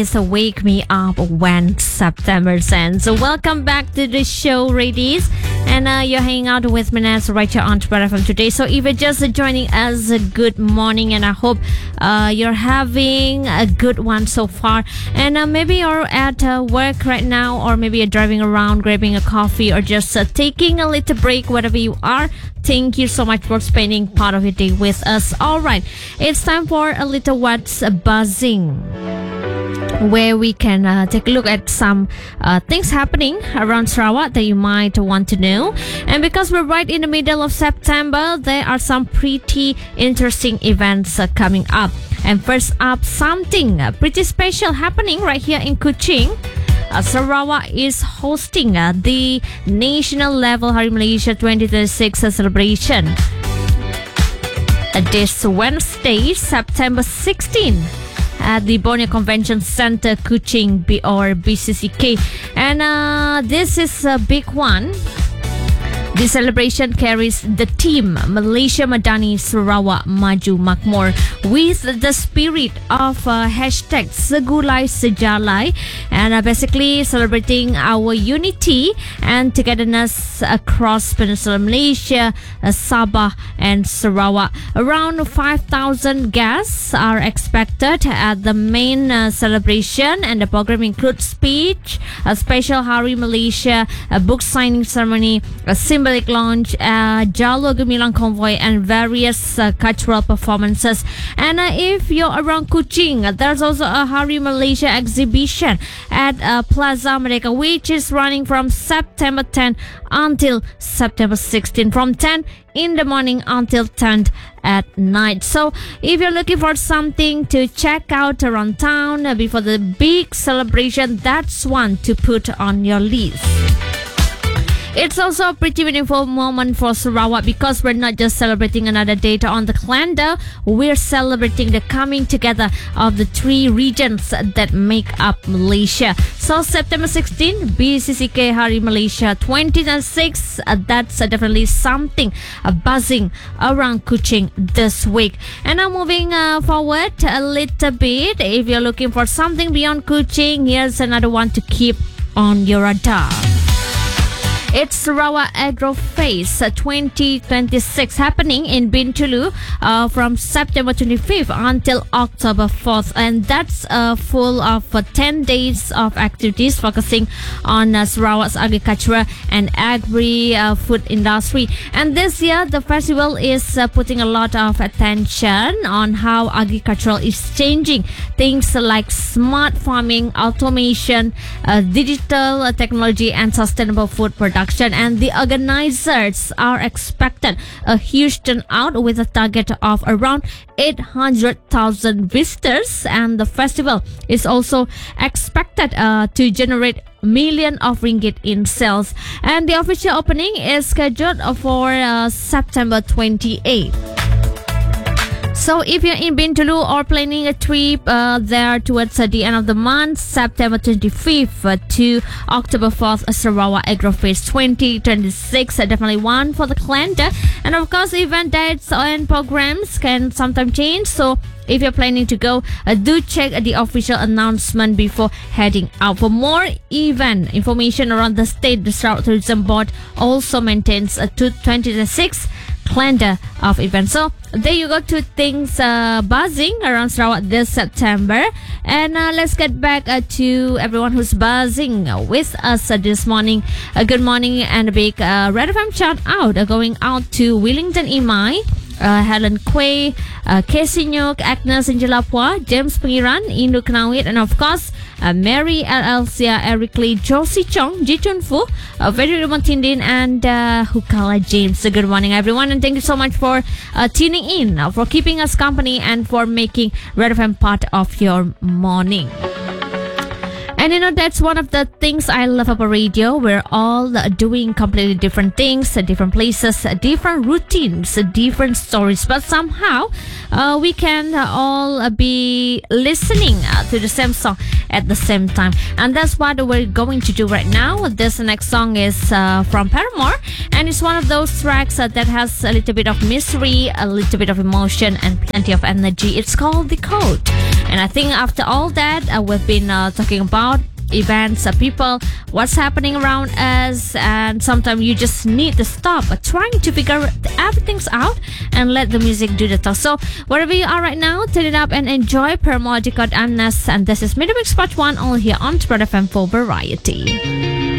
So wake me up when September ends. So welcome back to the show, ladies. And you're hanging out with Manas right here on Twitter from today. So if you're just joining us, good morning, and I hope you're having a good one so far. And maybe you're at work right now, or maybe you're driving around, grabbing a coffee, or just taking a little break, whatever you are. Thank you so much for spending part of your day with us. All right, it's time for a little What's Buzzing, where we can take a look at some things happening around Sarawak that you might want to know. And because we're right in the middle of September, there are some pretty interesting events coming up. And first up, something pretty special happening right here in Kuching. Sarawak is hosting the national level Hari Malaysia 2026 celebration this Wednesday, September 16. At the Borneo Convention Center, Kuching, or BCCK. And this is a big one. The celebration carries the theme Malaysia Madani Sarawak Maju Makmur, with the spirit of hashtag Segulai Sejalai, and basically celebrating our unity and togetherness across Peninsular Malaysia, Sabah and Sarawak. Around 5,000 guests are expected at the main celebration, and the program includes speech, a special Hari Malaysia, a book signing ceremony, a symbolic launch, Jalur Gemilang convoy, and various cultural performances. And if you're around Kuching, there's also a Hari Malaysia exhibition at Plaza Merdeka, which is running from September 10 until September 16, from 10 in the morning until 10 at night. So if you're looking for something to check out around town before the big celebration, that's one to put on your list. It's also a pretty meaningful moment for Sarawak, because we're not just celebrating another date on the calendar, we're celebrating the coming together of the three regions that make up Malaysia. So September 16, BCCK Hari Malaysia 2026, that's definitely something buzzing around Kuching this week. And now moving forward a little bit, if you're looking for something beyond Kuching, here's another one to keep on your radar. It's Sarawak Agro Fest 2026 happening in Bintulu from September 25th until October 4th, and that's full of 10 days of activities focusing on Sarawak's agriculture and agri-food industry. And this year the festival is putting a lot of attention on how agriculture is changing things like smart farming, automation, digital technology, and sustainable food production. And the organizers are expected a huge turnout, with a target of around 800,000 visitors, and the festival is also expected to generate million of ringgit in sales. And the official opening is scheduled for September 28. So if you're in Bintulu or planning a trip there towards the end of the month, September 25th to October 4th, Sarawak Agro Fest 2026, definitely one for the calendar. And of course, event dates and programs can sometimes change. So if you're planning to go, do check the official announcement before heading out. For more event information around the state, the Sarawak Tourism Board also maintains a 2026 calendar of events. So there you go, two things buzzing around Sarawak this September. And let's get back to everyone who's buzzing with us this morning. Good morning and a big Red FM shout out going out to Wellington Imai, Helen Quay, Casey Nyok, Agnes Injalapwa, James Pengiran, Indu Knawit, and of course Mary Elsia, Eric Lee, Josie Chong, Ji Chun Fu, Very Tindin, and Hukala James. So good morning everyone, and thank you so much for tuning in, for keeping us company, and for making Red FM part of your morning. And you know, that's one of the things I love about radio. We're all doing completely different things, different places, different routines, different stories. But somehow we can all be listening to the same song at the same time. And that's what we're going to do right now. This next song is from Paramore. And it's one of those tracks that has a little bit of mystery, a little bit of emotion, and plenty of energy. It's called The Code. And I think after all that, we've been talking about events, people, what's happening around us, and sometimes you just need to stop trying to figure everything's out and let the music do the talk. So wherever you are right now, turn it up and enjoy Permodicot Amnes, and this is Midweek Spot 1 all here on Spread FM for Variety.